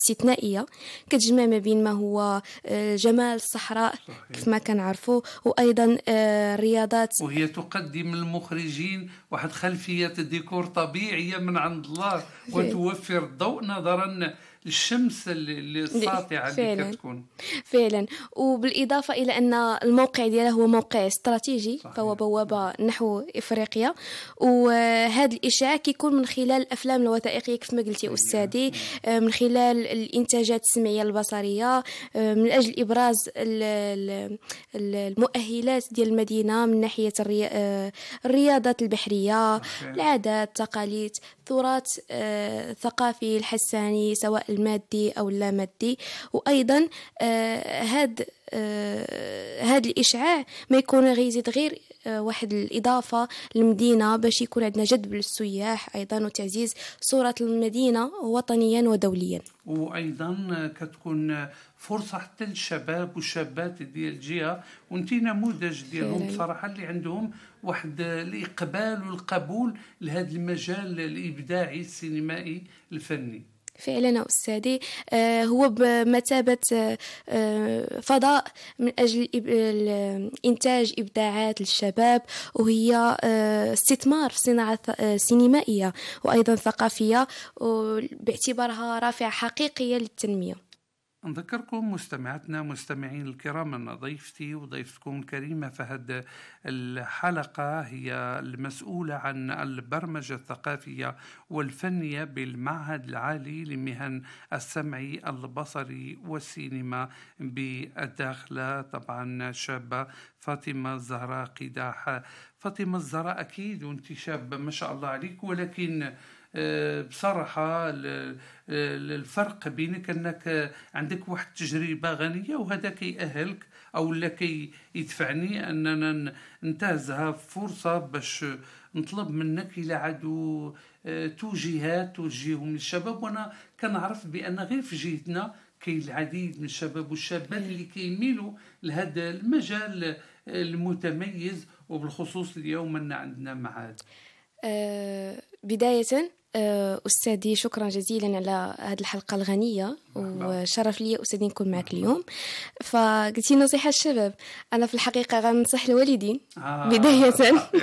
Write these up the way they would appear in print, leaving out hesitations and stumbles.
استثنائية كتجمع ما بين ما هو جمال الصحراء كيف ما كنعرفوا، وأيضا الرياضات. وهي تقدم للمخرجين واحد خلفية ديكور طبيعية من عند الله، وتوفر الضوء نظرا للشمس اللي الساطعة اللي كتكون فعلا. وبالإضافة إلى أن الموقع ديالها هو موقع استراتيجي، فهو بوابة نحو إفريقيا. وهذا الإشعاع كيكون من خلال الأفلام الوثائقية كيف ما قلتي أستاذي، من خلال الإنتاجات السمعية البصرية، من أجل إبراز المؤهلات ديال المدينة من ناحية الرياضات البحرية، العادات، التقاليد، تراث ثقافي الحساني سواء المادي أو اللا مادي. وأيضا هاد الإشعاع ما يكون غيزيد غير واحد الإضافة للمدينة باش يكون عندنا جذب للسياح أيضا، وتعزيز صورة المدينة وطنيا ودوليا. وأيضا كتكون فرصة حتى للشباب والشابات ديال الجهة، وانتي نموذج ديالهم بصراحة اللي عندهم واحد الإقبال والقبول لهذا المجال الإبداعي السينمائي الفني. فعلا أستاذي، هو بمثابة فضاء من أجل إنتاج إبداعات للشباب، وهي استثمار في صناعة سينمائية وأيضا ثقافية، باعتبارها رافعة حقيقية للتنمية. نذكركم مستمعاتنا مستمعين الكرام أن ضيفتي وضيفتكم الكريمة في هذه الحلقة هي المسؤولة عن البرمجة الثقافية والفنية بالمعهد العالي لمهن السمع البصري والسينما بالداخلة، طبعا شابة فاطمة الزهراء قداح. فاطمة الزهراء أكيد وانت شابة ما شاء الله عليك، ولكن بصراحة الفرق بينك أنك عندك واحد تجربة غنية، وهذا كيأهلك أو لا يدفعني أننا ننتهزها فرصة باش نطلب منك إلى عدو توجيهات توجيههم للشباب. وأنا كنعرف بأن غير في جهتنا كاين العديد من الشباب والشابات اللي كيميلوا لهذا المجال المتميز، وبالخصوص اليوم أن عندنا معاد. بداية أستاذي شكرا جزيلا على هذه الحلقة الغنية، وشرف لي أستاذي نكون معك اليوم. فقلتي نصيحة الشباب، أنا في الحقيقة غنصح الوالدين بداية.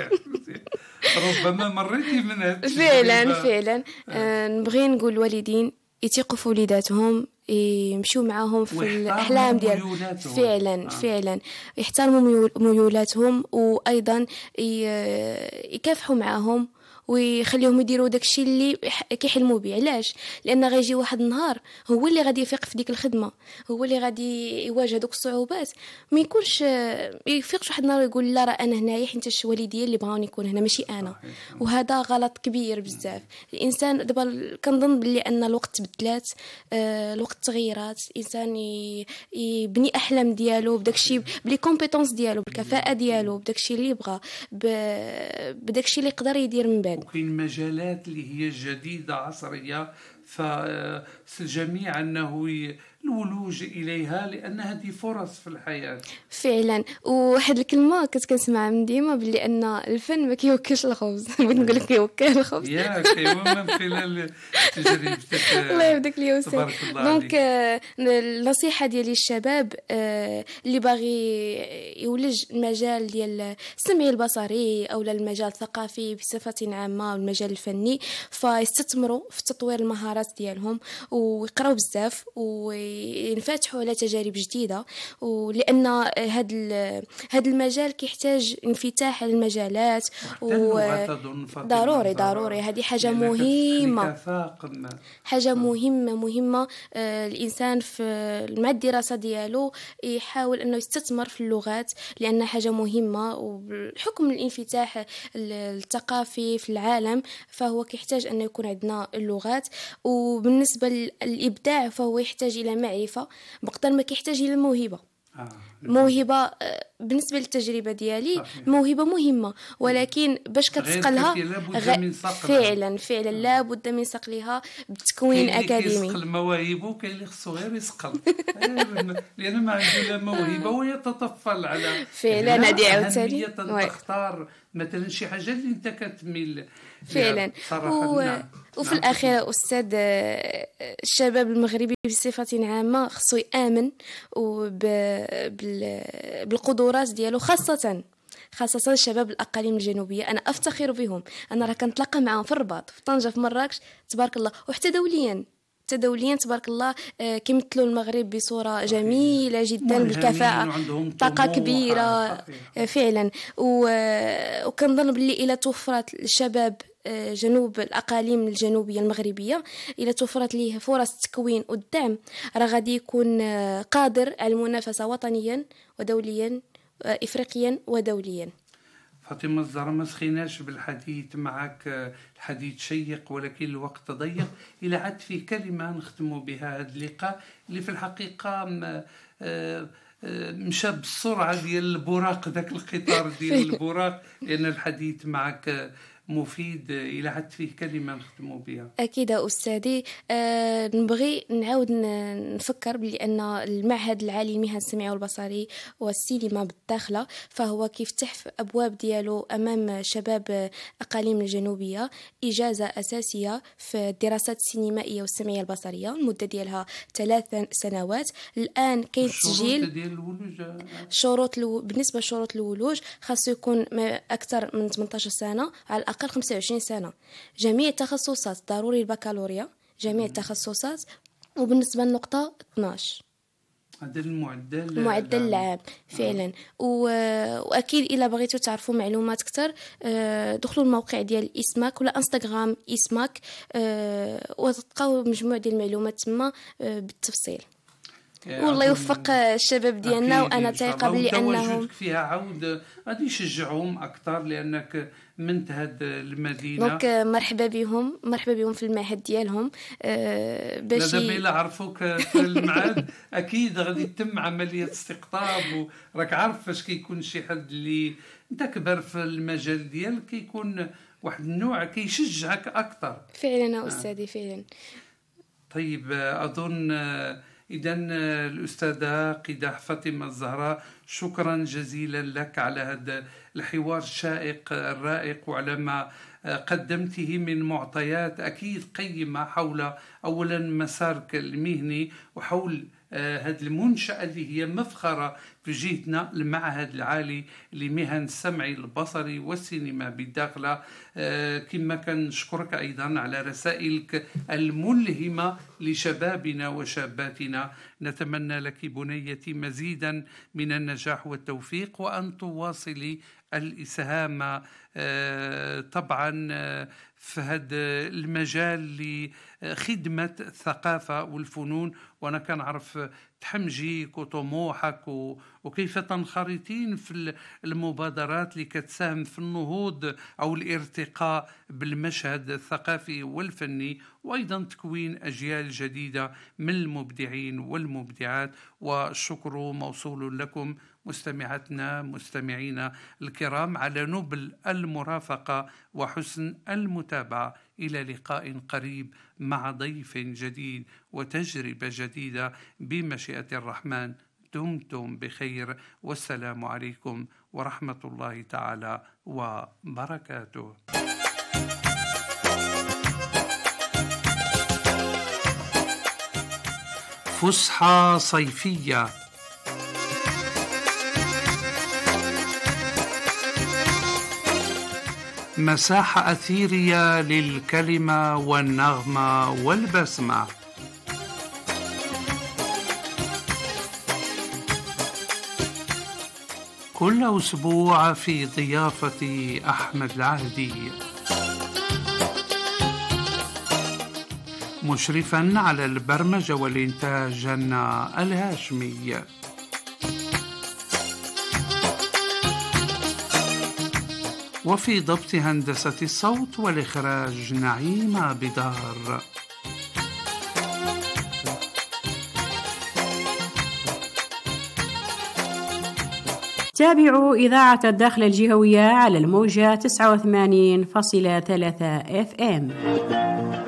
ربما مريتي من هذا فعلا نبغي نقول الوالدين يثقوا في وليداتهم، يمشوا معاهم في الأحلام ديالهم. فعلا يحترموا ميولاتهم، وأيضا يكافحوا معاهم ويخليهم يديروا داكشي اللي كيحلموا به. علاش؟ لان غيجي واحد النهار هو اللي غادي يفيق في ديك الخدمه، هو اللي غادي يواجه دوك الصعوبات، ما يكونش يفيقش واحد النهار يقول لا راه انا هنايا حيت والديا اللي بغاوني نكون هنا ماشي انا. وهذا غلط كبير بزاف. الانسان دابا كنظن بلي ان الوقت تبدلات، الوقت تغيرات، الانسان يبني احلام ديالو بداكشي بلي كومبيتونس ديالو بالكفاءه ديالو بداكشي اللي بغا بداكشي اللي يقدر يدير من بعد. وكاين مجالات اللي هي جديدة عصرية، فالجميع أنه الولوج إليها لأن هذه فرص في الحياة. فعلا. وواحد الكلمة كنت كنسمعها من ديما بلي أن الفن ما كيوكلش الخبز. بغيت نقول لك كيوكل الخبز. ياك ايوا من خلال تجربتك. الله يبارك لي وسام. دونك النصيحة ديالي الشباب اللي باغي يولج المجال ديال السمعي البصري أو المجال الثقافي بصفة عامة والمجال الفني، فيستثمروا في تطوير المهارات ديالهم ويقراو بزاف وينفتحوا على تجارب جديدة. ولأن هذا المجال كيحتاج انفتاح على المجالات، ضروري هذه حاجة مهمة، حاجة مهمة. الإنسان مع الدراسة ديالو يحاول أنه يستثمر في اللغات لأنها حاجة مهمة، وبحكم الانفتاح الثقافي في العالم فهو كيحتاج أنه يكون عندنا اللغات. وبالنسبة للإبداع فهو يحتاج إلى معرفة بقدر ما كيحتاج إلى موهبة. موهبة بالنسبة للتجربة ديالي موهبة مهمة، ولكن باش كتسقلها فعلا لا بد من صقلها بتكوين أكاديمي. كاين المواهب وكاين اللي خصو غير يسقل لأن ما عنده لا موهبة ويتطفل على فعلا. هذه عاوتاني تختار مثلا شي حاجة اللي انت كتميل فعلا. وفي الأخير أستاذ، الشباب المغربي بصفة عامة خصو يآمن بالقدرات ديالو، خاصة الشباب الأقاليم الجنوبية. أنا أفتخر بهم، أنا راه كنتلاقى معهم في الرباط، في طنجة، في مراكش، تبارك الله، وحتى دوليا تبارك الله كيمثلوا المغرب بصورة جميلة جدا، بالكفاءة، طاقة كبيرة فعلا. وكنظن باللي إلى توفرت الشباب جنوب الأقاليم الجنوبية المغربية، إلى توفرت ليه فرص التكوين والدعم، راه غادي يكون قادر على المنافسة وطنيا ودوليا، إفريقيا ودوليا. فاطمة الزهراء، ما سخيناش بالحديث معك، الحديث شيق ولكن الوقت ضيق. إلى عاد في كلمة نختم بها هذا اللقاء اللي في الحقيقة مشى بالسرعة ديال البراق، ذاك القطار ديال البراق، لأن الحديث معك مفيد. إلى عاد فيه كلمة نختموا بها. أكيد أستاذي، نبغي نعاود نفكر بأن المعهد العالي للمهن السمعية والبصري والسينما بالداخلة، فهو كيفتح أبواب ديالو أمام شباب أقاليم الجنوبية إجازة أساسية في الدراسات السينمائية والسمعية البصرية، المدة ديالها 3 سنوات. الآن كاين تسجيل. شروط بالنسبة لشروط الولوج خاصو يكون أكثر من 18 سنة، على الأقل 25 سنة، جميع التخصصات، ضروري البكالوريا، جميع التخصصات. وبالنسبة للنقطة 12 هذا المعدل العام فعلا. وأكيد إلا بغيتوا تعرفوا معلومات أكثر، دخلوا الموقع ديال إسماك ولا انستغرام إسماك، وتلقاو مجموعة ديال المعلومات تما بالتفصيل. والله يوفق الشباب ديالنا، وانا ثقه بلي انهم فيها عود غادي يشجعهم اكثر، لانك من هذه المدينه. دونك مرحبا بهم في المعهد ديالهم. باش دابا الا عرفوك في المعهد اكيد غادي تتم عمليه استقطاب، وراك عارف فاش كيكون شي حد اللي انت كبر في المجال ديالك كيكون واحد النوع كيشجعك اكثر. فعلا استاذي فعلا. طيب، اظن إذن الأستاذة قداح فاطمة الزهراء، شكرا جزيلا لك على هذا الحوار الشائق الرائق، وعلى ما قدمته من معطيات أكيد قيمة حول أولا مسارك المهني، وحول هذه المنشأة اللي هي مفخرة في جهتنا، المعهد العالي لمهن السمع البصري والسينما بالداخلة. كما كنشكرك أيضا على رسائلك الملهمة لشبابنا وشاباتنا. نتمنى لك بنيتي مزيدا من النجاح والتوفيق، وأن تواصلي الإسهام طبعا في هذا المجال لخدمة الثقافة والفنون. وأنا كنعرف تحمجيك وطموحك وكيف تنخرطين في المبادرات اللي كتساهم في النهوض أو الارتقاء بالمشهد الثقافي والفني، وأيضا تكوين أجيال جديدة من المبدعين والمبدعات. والشكر موصول لكم مستمعاتنا مستمعينا الكرام على نبل المرافقة وحسن المتابعة. إلى لقاء قريب مع ضيف جديد وتجربة جديدة بمشيئة الرحمن. دمتم بخير، والسلام عليكم ورحمة الله تعالى وبركاته. فسحة صيفية، مساحة أثيرية للكلمة والنغمة والبسمة. كل أسبوع في ضيافة أحمد العهدي، مشرفا على البرمجة والإنتاج جنة الهاشمي. وفي ضبط هندسة الصوت والإخراج نعيمة بدار. تابعوا إذاعة الداخل الجهوية على الموجة 89.3 FM.